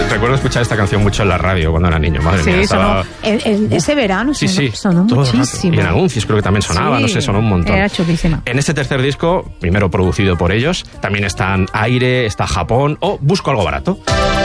Recuerdo escuchar esta canción mucho en la radio cuando era niño, madre mía. Sonó, ese verano sonó todo muchísimo. Y en anuncios creo que también sonaba, no sé, sonó un montón. Era chulísima. En este tercer disco, primero producido por ellos, también están Aire, está Japón o Busco algo barato.